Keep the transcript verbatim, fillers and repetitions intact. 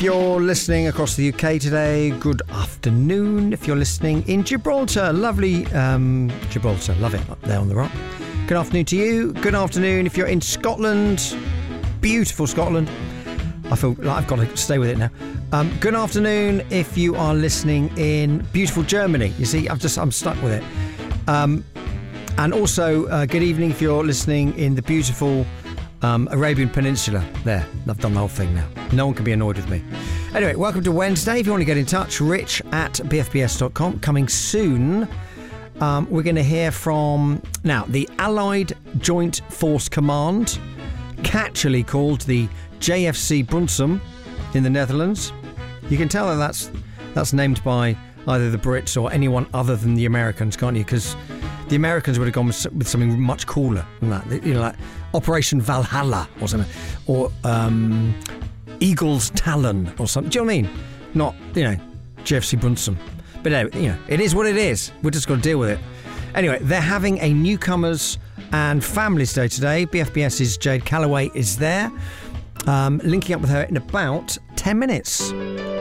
you're listening across the U K today, good afternoon. If you're listening in Gibraltar, lovely um, Gibraltar, love it up there on the rock. Good afternoon to you. Good afternoon if you're in Scotland, beautiful Scotland. I feel like I've got to stay with it now. Um, good afternoon if you are listening in beautiful Germany. You see, I've just I'm stuck with it. Um, and also, uh, good evening if you're listening in the beautiful um, Arabian Peninsula. There, I've done the whole thing now. No one can be annoyed with me. Anyway, welcome to Wednesday. If you want to get in touch, rich at b f b s dot com. Coming soon, um, we're going to hear from, now, the Allied Joint Force Command, catchily called the J F C Brunsum in the Netherlands. You can tell that that's, that's named by either the Brits or anyone other than the Americans, can't you? Because the Americans would have gone with, with something much cooler than that. You know, like Operation Valhalla or something. Or um, Eagle's Talon or something. Do you know what I mean? Not, you know, J F C Brunsum. But anyway, you know, it is what it is. We're just got to deal with it. Anyway, they're having a newcomers and families day today. BFBS's Jade Calloway is there. Um, linking up with her in about ten minutes.